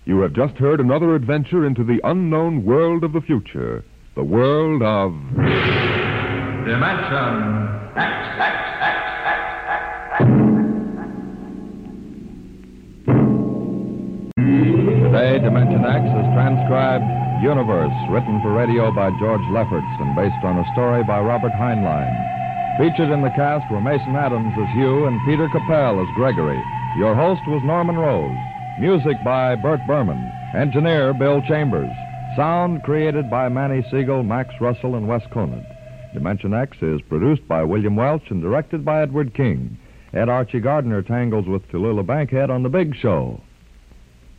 You have just heard another adventure into the unknown world of the future. The world of... Dimension X. Today, Dimension X is transcribed Universe, written for radio by George Lefferts and based on a story by Robert Heinlein. Featured in the cast were Mason Adams as Hugh and Peter Capell as Gregory. Your host was Norman Rose. Music by Bert Berman. Engineer Bill Chambers. Sound created by Manny Siegel, Max Russell, and Wes Conant. Dimension X is produced by William Welch and directed by Edward King. Ed Archie Gardner tangles with Tallulah Bankhead on The Big Show.